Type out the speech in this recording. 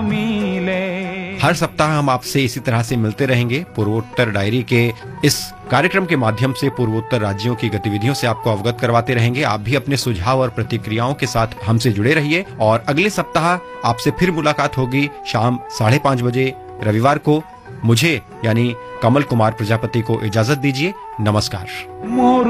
हर सप्ताह हम आपसे इसी तरह से मिलते रहेंगे। पूर्वोत्तर डायरी के इस कार्यक्रम के माध्यम से पूर्वोत्तर राज्यों की गतिविधियों से आपको अवगत करवाते रहेंगे। आप भी अपने सुझाव और प्रतिक्रियाओं के साथ हमसे जुड़े रहिए और अगले सप्ताह आपसे फिर मुलाकात होगी शाम 5:30 बजे रविवार को। मुझे यानी कमल कुमार प्रजापति को इजाजत दीजिए। नमस्कार।